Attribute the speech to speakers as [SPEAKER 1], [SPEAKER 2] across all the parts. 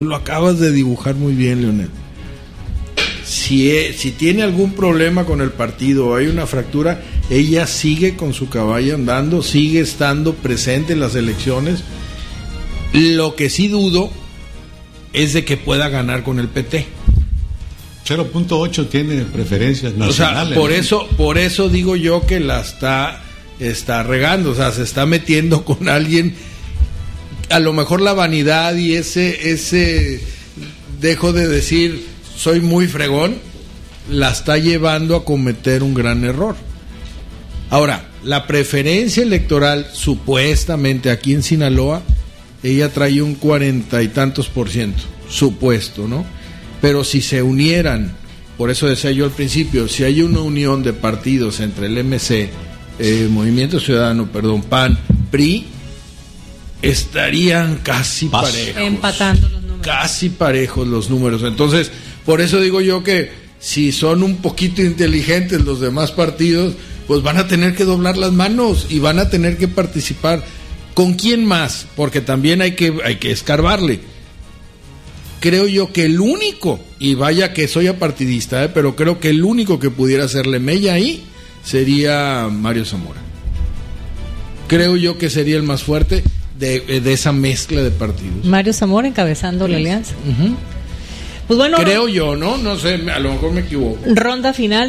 [SPEAKER 1] Lo acabas de dibujar muy bien, Leonel. Si tiene algún problema con el partido o hay una fractura, ella sigue con su caballo andando, sigue estando presente en las elecciones. Lo que sí dudo es de que pueda ganar con el PT.
[SPEAKER 2] 0.8 tiene preferencias nacionales.
[SPEAKER 1] O sea, por eso digo yo que la está regando, o sea, se está metiendo con alguien. A lo mejor la vanidad y ese dejo de decir soy muy fregón la está llevando a cometer un gran error. Ahora, la preferencia electoral supuestamente aquí en Sinaloa, ella trae un 40 y tantos %, supuesto, ¿no? Pero si se unieran, por eso decía yo al principio, si hay una unión de partidos entre el MC, Movimiento Ciudadano, PAN, PRI, estarían casi parejos.
[SPEAKER 3] Empatando los números.
[SPEAKER 1] Casi parejos los números. Entonces, por eso digo yo que si son un poquito inteligentes los demás partidos, pues van a tener que doblar las manos y van a tener que participar. ¿Con quién más? Porque también hay que escarbarle. Creo yo que el único, y vaya que soy apartidista, pero creo que el único que pudiera hacerle mella ahí sería Mario Zamora. Creo yo que sería el más fuerte de esa mezcla de partidos.
[SPEAKER 3] Mario Zamora encabezando la alianza.
[SPEAKER 1] Uh-huh.
[SPEAKER 3] Pues bueno,
[SPEAKER 1] creo yo, ¿no? No sé, a lo mejor me equivoco.
[SPEAKER 3] Ronda final,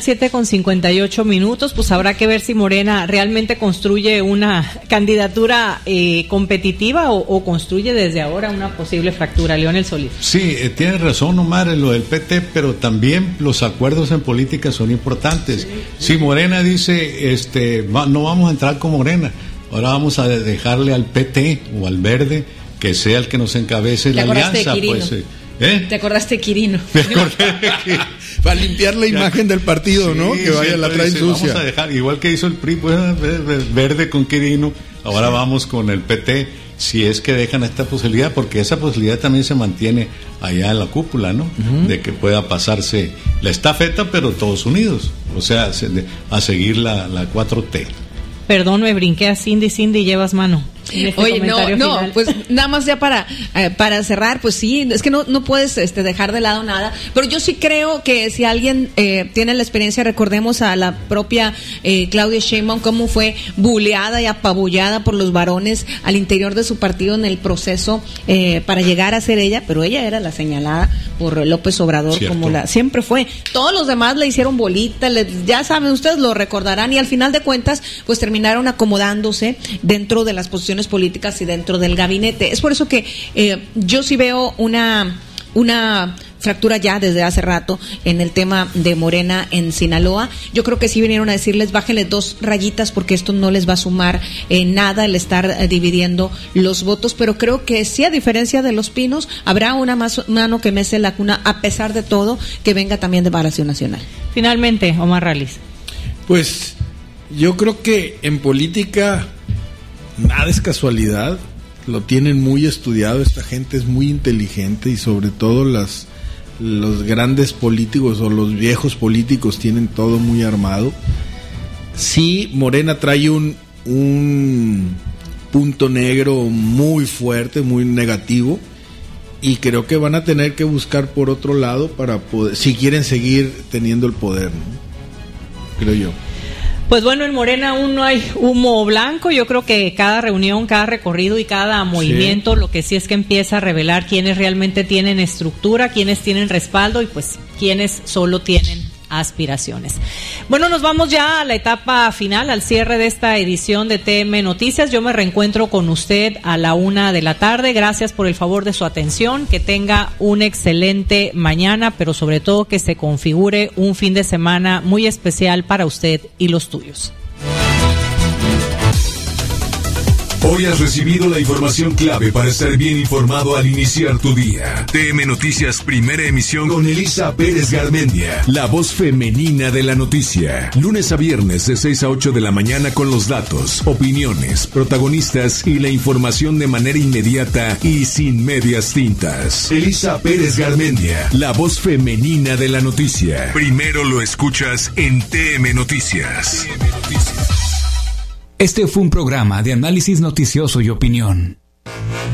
[SPEAKER 3] 7:58, pues habrá que ver si Morena realmente construye una candidatura competitiva o construye desde ahora una posible fractura. Leonel Solís.
[SPEAKER 2] Sí, tiene razón Omar en lo del PT, pero también los acuerdos en política son importantes. Si Morena dice, no vamos a entrar con Morena, ahora vamos a dejarle al PT o al Verde que sea el que nos encabece la alianza, pues.
[SPEAKER 3] ¿Te acordaste de Quirino?
[SPEAKER 2] Me acordé de Quirino.
[SPEAKER 1] Para limpiar la imagen del partido, ¿no? Que vaya, la trae sucia.
[SPEAKER 2] Vamos a dejar, igual que hizo el PRI, pues, Verde con Quirino, ahora vamos con el PT, si es que dejan esta posibilidad, porque esa posibilidad también se mantiene allá en la cúpula, ¿no? Uh-huh. De que pueda pasarse la estafeta, pero todos unidos, o sea, a seguir la 4T.
[SPEAKER 3] Perdón, me brinqué a Cindy, llevas mano.
[SPEAKER 4] Oye, no, pues nada más ya para cerrar, pues sí, es que no puedes dejar de lado nada, pero yo sí creo que si alguien tiene la experiencia, recordemos a la propia Claudia Sheinbaum, cómo fue buleada y apabullada por los varones al interior de su partido en el proceso para llegar a ser ella, pero ella era la señalada por López Obrador. Cierto. Como siempre fue. Todos los demás le hicieron bolita, ya saben, ustedes lo recordarán, y al final de cuentas, pues terminaron acomodándose dentro de las posiciones políticas y dentro del gabinete. Es por eso que yo sí veo una fractura ya desde hace rato en el tema de Morena en Sinaloa. Yo creo que sí vinieron a decirles, bájenle 2 rayitas porque esto no les va a sumar nada el estar dividiendo los votos, pero creo que sí, a diferencia de Los Pinos, habrá una mano que mece la cuna, a pesar de todo, que venga también de Palacio Nacional.
[SPEAKER 3] Finalmente, Omar Rallis.
[SPEAKER 1] Pues yo creo que en política nada es casualidad, lo tienen muy estudiado, esta gente es muy inteligente y sobre todo los grandes políticos o los viejos políticos tienen todo muy armado. Sí, Morena trae un punto negro muy fuerte, muy negativo, y creo que van a tener que buscar por otro lado para poder, si quieren seguir teniendo el poder, ¿no? Creo yo.
[SPEAKER 3] Pues bueno, en Morena aún no hay humo blanco. Yo creo que cada reunión, cada recorrido y cada movimiento, lo que sí es que empieza a revelar quiénes realmente tienen estructura, quiénes tienen respaldo y pues quiénes solo tienen aspiraciones. Bueno, nos vamos ya a la etapa final, al cierre de esta edición de TM Noticias. Yo me reencuentro con usted a la 1:00 p.m. Gracias por el favor de su atención. Que tenga un excelente mañana, pero sobre todo que se configure un fin de semana muy especial para usted y los tuyos.
[SPEAKER 5] Hoy has recibido la información clave para estar bien informado al iniciar tu día. TM Noticias, primera emisión con Elisa Pérez Garmendia, la voz femenina de la noticia. Lunes a viernes de 6 a 8 de la mañana con los datos, opiniones, protagonistas y la información de manera inmediata y sin medias tintas. Elisa Pérez Garmendia, la voz femenina de la noticia. Primero lo escuchas en TM Noticias.
[SPEAKER 6] Este fue un programa de análisis noticioso y opinión.